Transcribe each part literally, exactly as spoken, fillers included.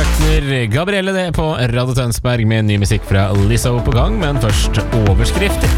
Frøkner Gabrielle det på Radio Tønsberg med ny musikk fra Lizzo på gang, men først overskrifter.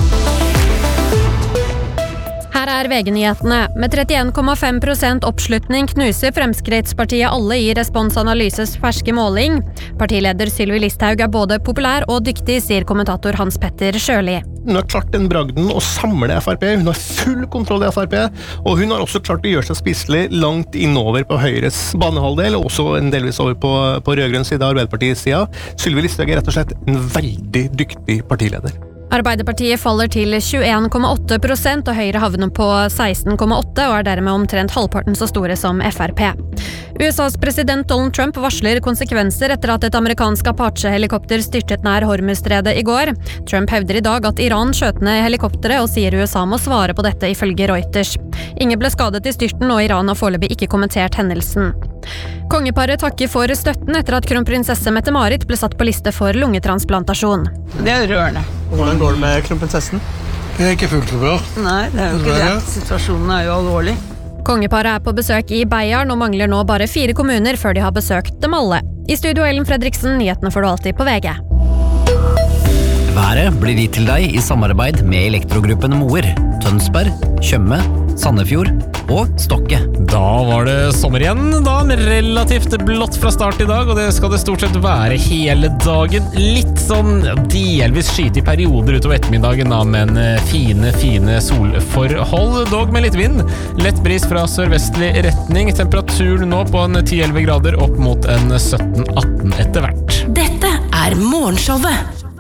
Her er V G-nyhetene. Med trettien komma fem prosent oppslutning knuser Fremskrittspartiet alle i Responsanalyses ferske måling. Partileder Sylvi Listhaug er både populær og dyktig, sier kommentator Hans Petter Sjøli. Hun har klart den bragden å samle F R P, hun har full kontroll i F R P, og hun har også klart å gjøre seg spisselig langt innover på Høyres banehalvdel, og også en delvis over på, på rødgrønn side av Arbeiderpartiets side. Sylvi Listhaug er rett og slett en veldig dyktig partileder. Arbeiderpartiet faller til tjueen komma åtte prosent, og Høyre havner på seksten komma åtte og er dermed omtrent halvparten så store som F R P. U S A's president Donald Trump varsler konsekvenser etter at et amerikansk Apache-helikopter styrtet nær Hormuzstredet i går. Trump hevder i dag at Iran skjøt ned helikopteret, og sier U S A må svare på dette ifølge Reuters. Ingen ble skadet i styrten, og Iran har foreløpig ikke kommentert hendelsen. Kongeparet takker for støtten etter at kronprinsesse Mette-Marit ble satt på liste for lungetransplantasjon. Det er rørende. Hvordan går det med kronprinsessen? Det er ikke fullt så bra. Nei, det er jo ikke det. Situasjonen er jo alvorlig. Kongeparet er på besøk i Beiarn og mangler nå bare fire kommuner før de har besøkt dem alle. I studio Ellen Fredriksen, nyhetene får du alltid på V G. Været blir gitt til deg i samarbeid med Elektrogruppen Moer, Tønsberg, Tjøme, Sandefjord og Stokke. Da var det sommer igjen, da, med relativt blått fra start i dag, og det skal det stort sett være hele dagen. Litt sånn delvis skyte i perioder utover ettermiddagen, da, men fine, fine solforhold, dog med litt vind. Lett bris fra sørvestlig retning, temperaturen nå på en ti til elleve grader, opp mot en sytten til atten etter hvert. Dette er morgenshowet